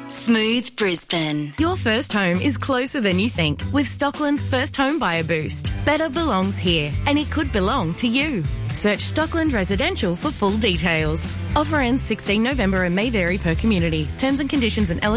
Smooth Brisbane. Your first home is closer than you think with Stockland's First Home Buyer Boost. Better belongs here, and it could belong to you. Search Stockland Residential for full details. Offer ends 16 November and may vary per community. Terms and conditions and